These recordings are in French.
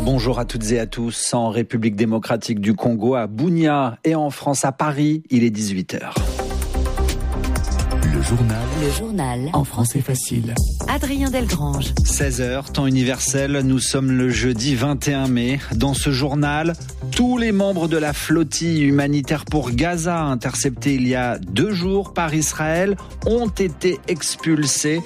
Bonjour à toutes et à tous. En République démocratique du Congo, à Bunia, et en France, à Paris, il est 18h. Le journal en français facile. Adrien Delgrange. 16h, temps universel, nous sommes le jeudi 21 mai. Dans ce journal, tous les membres de la flottille humanitaire pour Gaza, interceptés il y a 2 jours par Israël, ont été expulsés.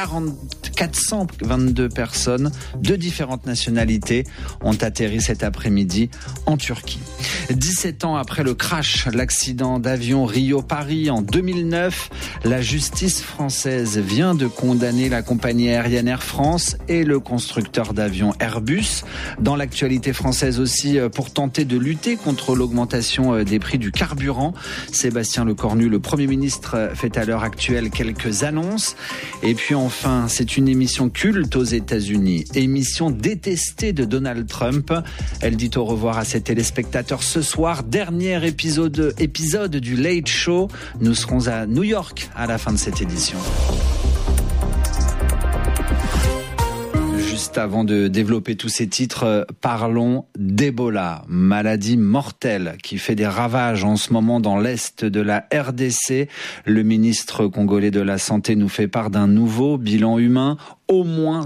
422 personnes de différentes nationalités ont atterri cet après-midi en Turquie. 17 ans après le crash, l'accident d'avion Rio-Paris en 2009, la justice française vient de condamner la compagnie aérienne Air France et le constructeur d'avions Airbus. Dans l'actualité française aussi, pour tenter de lutter contre l'augmentation des prix du carburant, Sébastien Lecornu, le Premier ministre, fait à l'heure actuelle quelques annonces. Et puis enfin, c'est une émission culte aux États-Unis, émission détestée de Donald Trump. Elle dit au revoir à ses téléspectateurs ce soir, dernier épisode du Late Show. Nous serons à New York à la fin de cette édition. Juste avant de développer tous ces titres, parlons d'Ebola, maladie mortelle qui fait des ravages en ce moment dans l'est de la RDC. Le ministre congolais de la Santé nous fait part d'un nouveau bilan humain. Au moins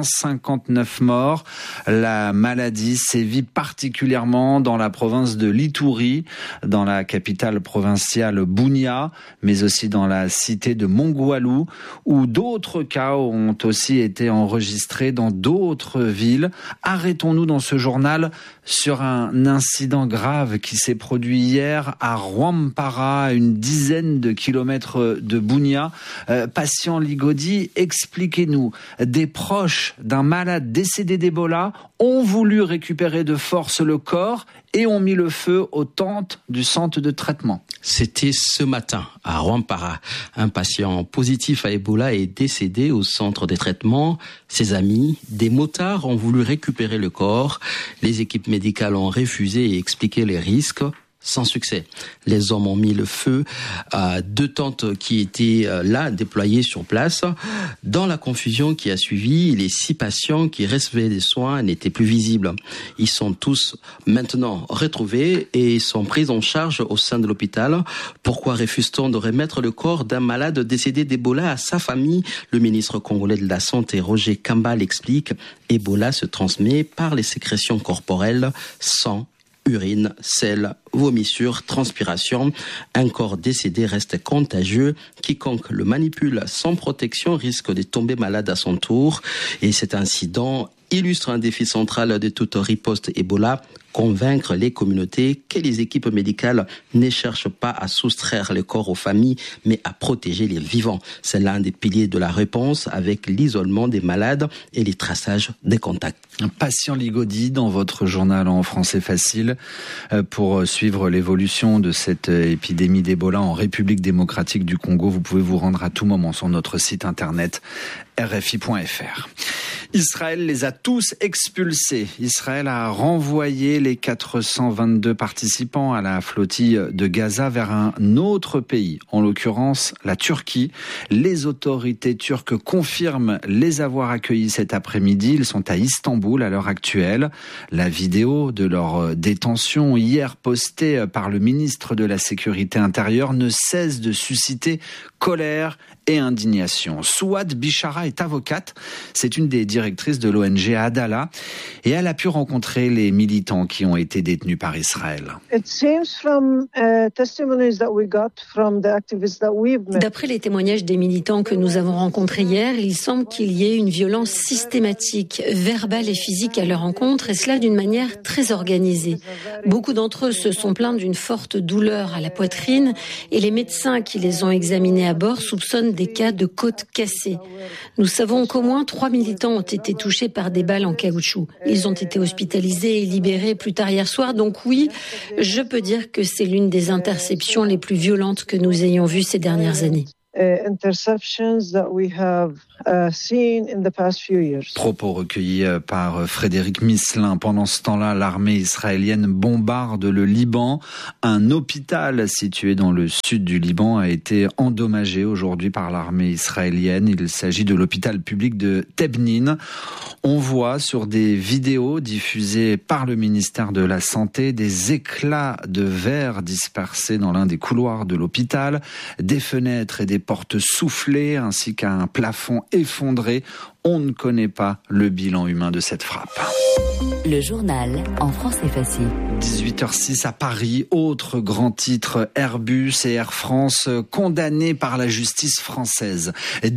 159 morts. La maladie sévit particulièrement dans la province de l'Ituri, dans la capitale provinciale Bunia, mais aussi dans la cité de Mongwalu, où d'autres cas ont aussi été enregistrés dans d'autres villes. Arrêtons-nous dans ce journal sur un incident grave qui s'est produit hier à Rwampara, à une dizaine de kilomètres de Bunia. Patient Ligodi, expliquez-nous. Des proches d'un malade décédé d'Ebola ont voulu récupérer de force le corps et ont mis le feu aux tentes du centre de traitement. C'était ce matin à Rwampara. Un patient positif à Ebola est décédé au centre de traitement. Ses amis, des motards, ont voulu récupérer le corps. Les équipes médicales ont refusé et expliqué les risques. Sans succès. Les hommes ont mis le feu à 2 tentes qui étaient là, déployées sur place. Dans la confusion qui a suivi, les 6 patients qui recevaient des soins n'étaient plus visibles. Ils sont tous maintenant retrouvés et sont pris en charge au sein de l'hôpital. Pourquoi refuse-t-on de remettre le corps d'un malade décédé d'Ebola à sa famille? Le ministre congolais de la Santé, Roger Kamba, l'explique. Ebola se transmet par les sécrétions corporelles, sang, urine, sel, vomissure, transpiration. Un corps décédé reste contagieux. Quiconque le manipule sans protection risque de tomber malade à son tour. Et cet incident illustre un défi central de toute riposte Ebola, convaincre les communautés que les équipes médicales ne cherchent pas à soustraire le corps aux familles, mais à protéger les vivants. C'est l'un des piliers de la réponse avec l'isolement des malades et les traçages des contacts. Patient Ligodi, dans votre journal en français facile, pour suivre l'évolution de cette épidémie d'Ebola en République démocratique du Congo, vous pouvez vous rendre à tout moment sur notre site internet rfi.fr. Israël les a tous expulsés. Israël a renvoyé les 422 participants à la flottille de Gaza vers un autre pays, en l'occurrence la Turquie. Les autorités turques confirment les avoir accueillis cet après-midi. Ils sont à Istanbul à l'heure actuelle. La vidéo de leur détention hier postée par le ministre de la Sécurité intérieure ne cesse de susciter colère et indignation. Souad Bichara est avocate. C'est une des directrices de l'ONG Adala et elle a pu rencontrer les militants qui ont été détenus par Israël. D'après les témoignages des militants que nous avons rencontrés hier, il semble qu'il y ait une violence systématique, verbale et physique à leur encontre, et cela d'une manière très organisée. Beaucoup d'entre eux se sont plaints d'une forte douleur à la poitrine et les médecins qui les ont examinés à bord soupçonnent des cas de côte cassée. Nous savons qu'au moins 3 militants ont été touchés par des balles en caoutchouc. Ils ont été hospitalisés et libérés plus tard hier soir. Donc oui, je peux dire que c'est l'une des interceptions les plus violentes que nous ayons vues ces dernières années. Propos recueillis par Frédéric Misselin. Pendant ce temps-là, l'armée israélienne bombarde le Liban. Un hôpital situé dans le sud du Liban a été endommagé aujourd'hui par l'armée israélienne. Il s'agit de l'hôpital public de Tebnin. On voit sur des vidéos diffusées par le ministère de la Santé des éclats de verre dispersés dans l'un des couloirs de l'hôpital, des fenêtres et des portes soufflées ainsi qu'un plafond effondré. On ne connaît pas le bilan humain de cette frappe. Le journal en français facile. 18h06 à Paris, autre grand titre, Airbus et Air France condamnés par la justice française.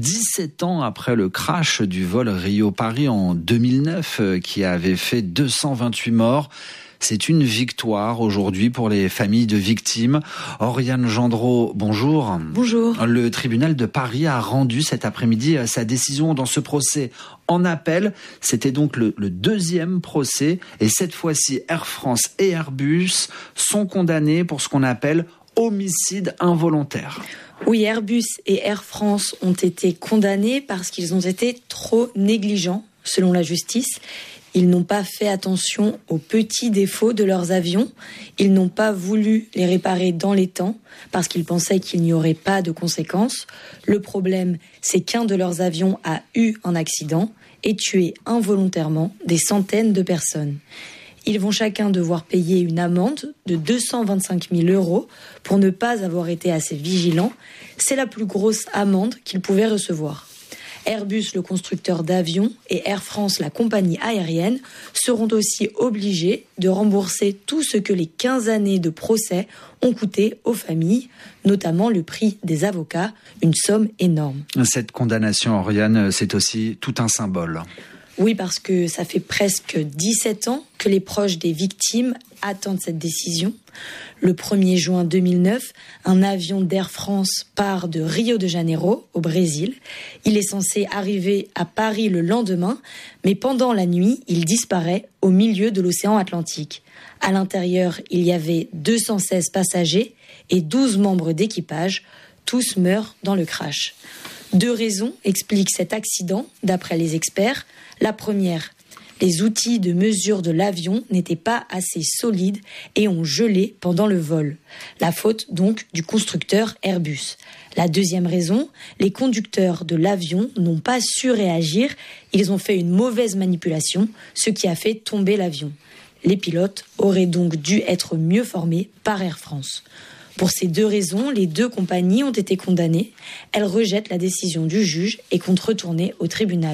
17 ans après le crash du vol Rio-Paris en 2009 qui avait fait 228 morts. C'est une victoire aujourd'hui pour les familles de victimes. Oriane Gendreau, bonjour. Bonjour. Le tribunal de Paris a rendu cet après-midi sa décision dans ce procès en appel. C'était donc le deuxième procès. Et cette fois-ci, Air France et Airbus sont condamnés pour ce qu'on appelle homicide involontaire. Oui, Airbus et Air France ont été condamnés parce qu'ils ont été trop négligents, selon la justice. Ils n'ont pas fait attention aux petits défauts de leurs avions. Ils n'ont pas voulu les réparer dans les temps parce qu'ils pensaient qu'il n'y aurait pas de conséquences. Le problème, c'est qu'un de leurs avions a eu un accident et tué involontairement des centaines de personnes. Ils vont chacun devoir payer une amende de 225 000 € pour ne pas avoir été assez vigilants. C'est la plus grosse amende qu'ils pouvaient recevoir. Airbus, le constructeur d'avions, et Air France, la compagnie aérienne, seront aussi obligés de rembourser tout ce que les 15 années de procès ont coûté aux familles, notamment le prix des avocats, une somme énorme. Cette condamnation, Oriane, c'est aussi tout un symbole. Oui, parce que ça fait presque 17 ans que les proches des victimes attendent cette décision. Le 1er juin 2009, un avion d'Air France part de Rio de Janeiro, au Brésil. Il est censé arriver à Paris le lendemain, mais pendant la nuit, il disparaît au milieu de l'océan Atlantique. À l'intérieur, il y avait 216 passagers et 12 membres d'équipage. Tous meurent dans le crash. 2 raisons expliquent cet accident, d'après les experts. La première, les outils de mesure de l'avion n'étaient pas assez solides et ont gelé pendant le vol. La faute donc du constructeur Airbus. La deuxième raison, les conducteurs de l'avion n'ont pas su réagir. Ils ont fait une mauvaise manipulation, ce qui a fait tomber l'avion. Les pilotes auraient donc dû être mieux formés par Air France. Pour ces 2 raisons, les 2 compagnies ont été condamnées. Elles rejettent la décision du juge et comptent retourner au tribunal.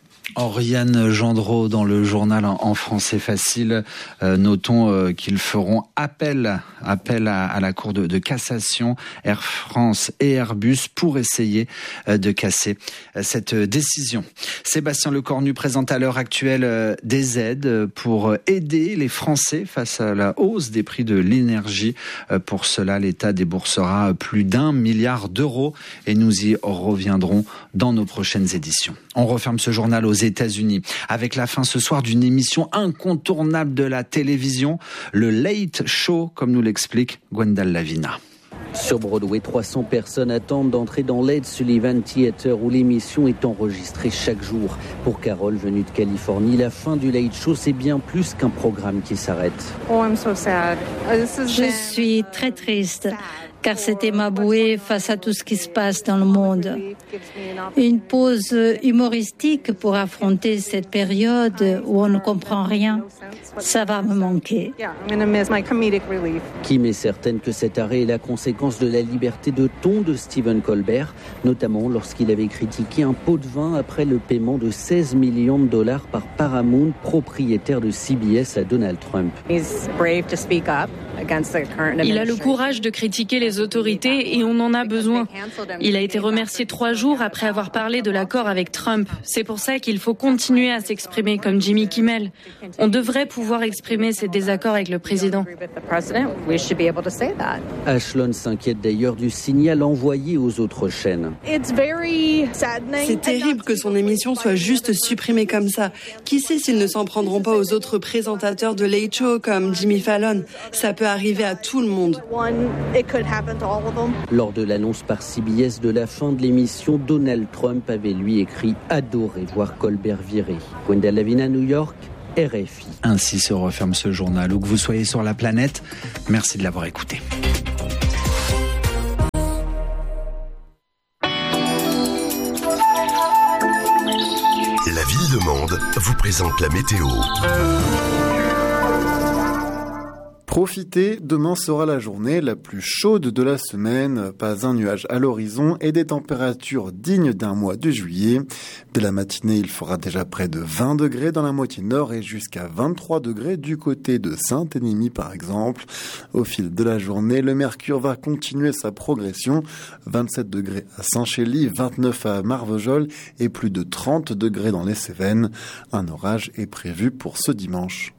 Oriane Gendreau dans le journal en français facile. Notons qu'ils feront appel à la Cour de cassation, Air France et Airbus, pour essayer de casser cette décision. Sébastien Lecornu présente à l'heure actuelle des aides pour aider les Français face à la hausse des prix de l'énergie. Pour cela, l'État déboursera plus d'1 milliard d'euros et nous y reviendrons dans nos prochaines éditions. On referme ce journal aux États-Unis avec la fin ce soir d'une émission incontournable de la télévision, le Late Show, comme nous l'explique Gwendal Lavina. Sur Broadway, 300 personnes attendent d'entrer dans l'Ed Sullivan Theater où l'émission est enregistrée chaque jour. Pour Carole, venue de Californie, la fin du Late Show, c'est bien plus qu'un programme qui s'arrête. Je suis très triste car c'était ma bouée face à tout ce qui se passe dans le monde. Une pause humoristique pour affronter cette période où on ne comprend rien, ça va me manquer. Kim est certaine que cet arrêt est la conséquence de la liberté de ton de Stephen Colbert, notamment lorsqu'il avait critiqué un pot de vin après le paiement de $16 millions par Paramount, propriétaire de CBS, à Donald Trump. Il a le courage de critiquer les autorités et on en a besoin. Il a été remercié 3 jours après avoir parlé de l'accord avec Trump. C'est pour ça qu'il faut continuer à s'exprimer comme Jimmy Kimmel. On devrait pouvoir exprimer ses désaccords avec le président. Ashlon s'inquiète d'ailleurs du signal envoyé aux autres chaînes. C'est terrible que son émission soit juste supprimée comme ça. Qui sait s'ils ne s'en prendront pas aux autres présentateurs de Late Show comme Jimmy Fallon. Ça peut arriver à tout le monde. Lors de l'annonce par CBS de la fin de l'émission, Donald Trump avait lui écrit « Adorer voir Colbert virer ». Gwendal Lavina, New York, RFI. Ainsi se referme ce journal. Où que vous soyez sur la planète, merci de l'avoir écouté. La ville de Mende vous présente la météo. Profitez, demain sera la journée la plus chaude de la semaine. Pas un nuage à l'horizon et des températures dignes d'un mois de juillet. Dès la matinée, il fera déjà près de 20 degrés dans la moitié nord et jusqu'à 23 degrés du côté de Saint-Émilion par exemple. Au fil de la journée, le mercure va continuer sa progression. 27 degrés à Saint-Chély, 29 à Marvejols et plus de 30 degrés dans les Cévennes. Un orage est prévu pour ce dimanche.